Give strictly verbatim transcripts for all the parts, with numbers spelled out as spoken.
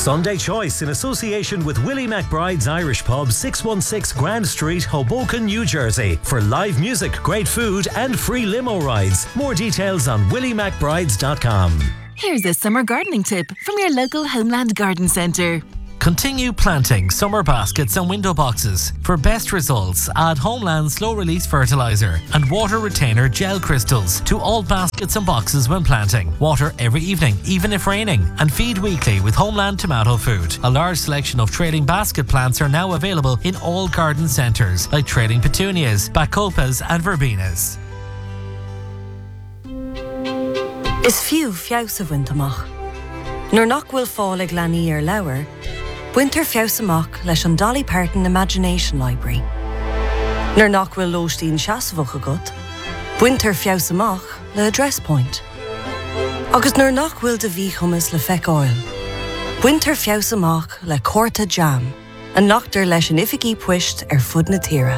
Sunday Choice in association with Willie McBride's Irish Pub, six one six Grand Street, Hoboken, New Jersey. For live music, great food and free limo rides. More details on willie mcbrides dot com. Here's a summer gardening tip from your local Homeland Garden Centre. Continue planting summer baskets and window boxes. For best results, add Homeland Slow Release Fertiliser and Water Retainer Gel Crystals to all baskets and boxes when planting. Water every evening, even if raining, and feed weekly with Homeland Tomato Food. A large selection of trailing basket plants are now available in all garden centres, like trailing petunias, bacopas and verbenas. Is fiú fios a bhaintach. Nuair nach bhfuil fáil leanaí ar leabhar, buintear fios amach leis an Dolly Parton Imagination Library. Nuair nach bhfuil lóistín seasamhacha agat, buintear fios amach le Address Point. Agus nuair nach bhfuil de bhí chumas le feiceáil, buintear fios amach le Corta Jam, an nachtar leis an ifigí puist ar fud na tíre.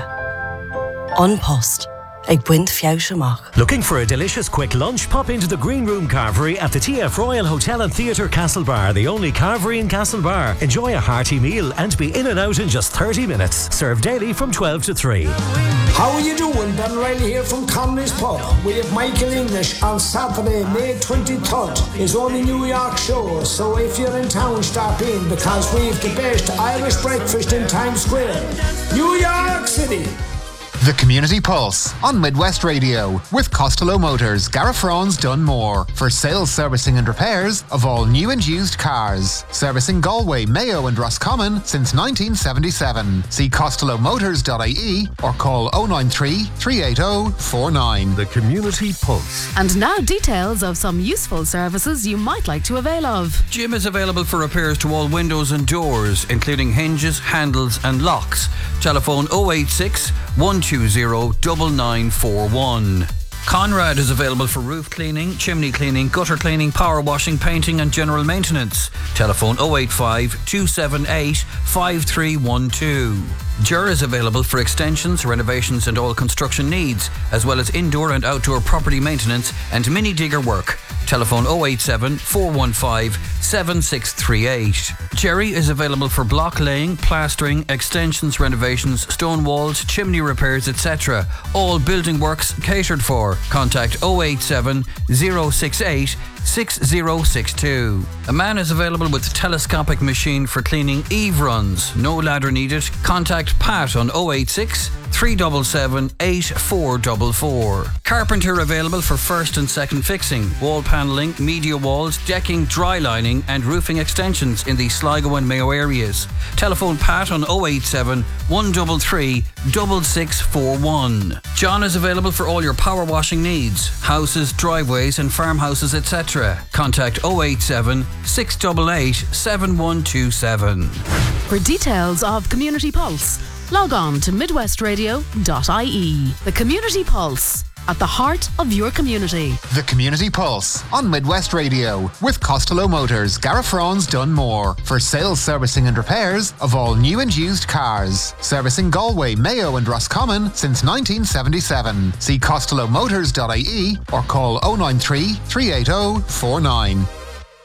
An Post. Ag buint fios amach. Looking for a delicious quick lunch? Pop into the Green Room Carvery at the T F Royal Hotel and Theatre Castlebar, the only carvery in Castlebar. Enjoy a hearty meal and be in and out in just thirty minutes. Served daily from twelve to three. How are you doing? Ben Riley here from Conley's Pub. We have Michael English on Saturday, May twenty-third. His only New York show, so if you're in town, stop in because we've the best Irish breakfast in Times Square. New York City. The Community Pulse on Midwest Radio with Costello Motors, Garafrons Dunmore for sales, servicing and repairs of all new and used cars. Servicing Galway, Mayo and Roscommon since nineteen seventy-seven. See costello motors dot I E or call oh nine three, three eight oh, four nine. The Community Pulse. And now details of some useful services you might like to avail of. Jim is available for repairs to all windows and doors, including hinges, handles and locks. Telephone oh eight six, one two zero, nine nine four one. Conrad is available for roof cleaning, chimney cleaning, gutter cleaning, power washing, painting and general maintenance. Telephone oh eight five, two seven eight, five three one two. Ger is available for extensions, renovations and all construction needs, as well as indoor and outdoor property maintenance and mini digger work. Telephone oh eight seven, four one five, seven six three eight. Jerry is available for block laying, plastering, extensions, renovations, stone walls, chimney repairs, et cetera. All building works catered for. Contact oh eight seven, oh six eight, six oh six two. A man is available with telescopic machine for cleaning eave runs. No ladder needed. Contact Pat on oh eight six, three seven seven, eight four four four. Carpenter available for first and second fixing, wall panelling, media walls, decking, dry lining and roofing extensions in the Sligo and Mayo areas. Telephone Pat on oh eight seven, one three three, six six four one. John is available for all your power washing needs, houses, driveways and farmhouses, et cetera. Contact oh eight seven, six eight eight, seven one two seven. For details of Community Pulse, log on to midwest radio dot I E. The Community Pulse, at the heart of your community. The Community Pulse on Midwest Radio with Costello Motors, Garafrons Dunmore for sales, servicing and repairs of all new and used cars. Servicing Galway, Mayo and Roscommon since nineteen seventy-seven. See costello motors dot I E or call oh nine three, three eight oh, four nine.